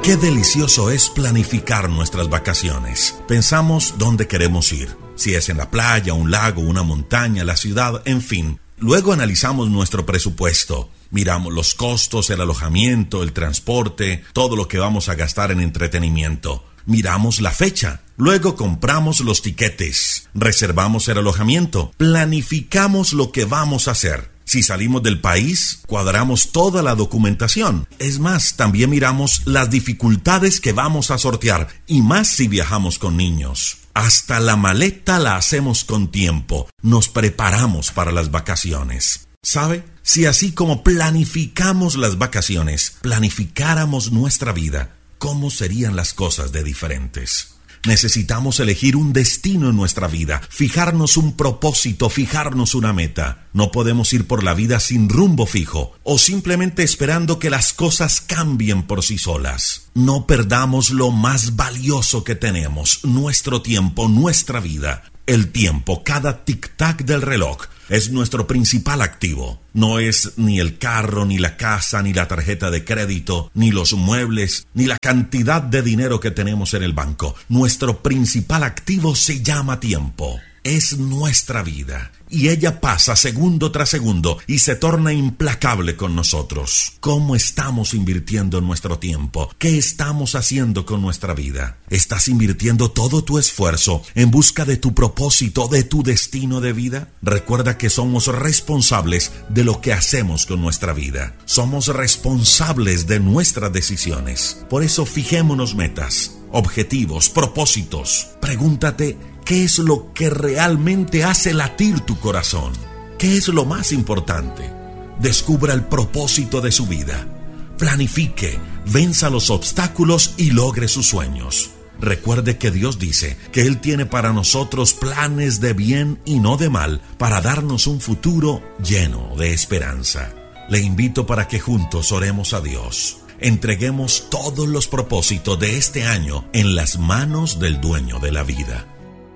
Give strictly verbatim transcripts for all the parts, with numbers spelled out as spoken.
Qué delicioso es planificar nuestras vacaciones. Pensamos dónde queremos ir, si es en la playa, un lago, una montaña, la ciudad, en fin. Luego analizamos nuestro presupuesto. Miramos los costos, el alojamiento, el transporte, todo lo que vamos a gastar en entretenimiento. Miramos la fecha. Luego compramos los tiquetes. Reservamos el alojamiento. Planificamos lo que vamos a hacer. Si salimos del país, cuadramos toda la documentación. Es más, también miramos las dificultades que vamos a sortear, y más si viajamos con niños. Hasta la maleta la hacemos con tiempo. Nos preparamos para las vacaciones. ¿Sabe? Si así como planificamos las vacaciones, planificáramos nuestra vida, ¿cómo serían las cosas de diferentes? Necesitamos elegir un destino en nuestra vida, fijarnos un propósito, fijarnos una meta. No podemos ir por la vida sin rumbo fijo o simplemente esperando que las cosas cambien por sí solas. No perdamos lo más valioso que tenemos, nuestro tiempo, nuestra vida. El tiempo, cada tic-tac del reloj, es nuestro principal activo. No es ni el carro, ni la casa, ni la tarjeta de crédito, ni los muebles, ni la cantidad de dinero que tenemos en el banco. Nuestro principal activo se llama tiempo. Es nuestra vida. Y ella pasa segundo tras segundo y se torna implacable con nosotros. ¿Cómo estamos invirtiendo en nuestro tiempo? ¿Qué estamos haciendo con nuestra vida? ¿Estás invirtiendo todo tu esfuerzo en busca de tu propósito, de tu destino de vida? Recuerda que somos responsables de lo que hacemos con nuestra vida. Somos responsables de nuestras decisiones. Por eso fijémonos metas, objetivos, propósitos. Pregúntate, ¿qué es lo que realmente hace latir tu corazón? ¿Qué es lo más importante? Descubra el propósito de su vida. Planifique, venza los obstáculos y logre sus sueños. Recuerde que Dios dice que Él tiene para nosotros planes de bien y no de mal, para darnos un futuro lleno de esperanza. Le invito para que juntos oremos a Dios. Entreguemos todos los propósitos de este año en las manos del dueño de la vida.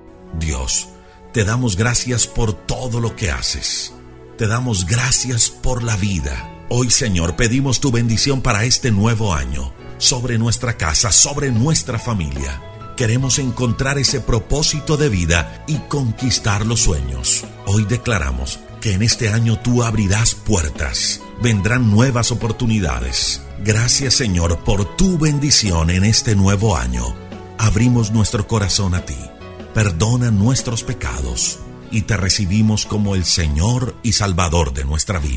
Dios, te damos gracias por todo lo que haces. Te damos gracias por la vida. Hoy, Señor, pedimos tu bendición para este nuevo año, sobre nuestra casa, sobre nuestra familia. Queremos encontrar ese propósito de vida y conquistar los sueños. Hoy declaramos que en este año tú abrirás puertas. Vendrán nuevas oportunidades. Gracias, Señor, por tu bendición en este nuevo año. Abrimos nuestro corazón a ti. Perdona nuestros pecados y te recibimos como el Señor y Salvador de nuestra vida.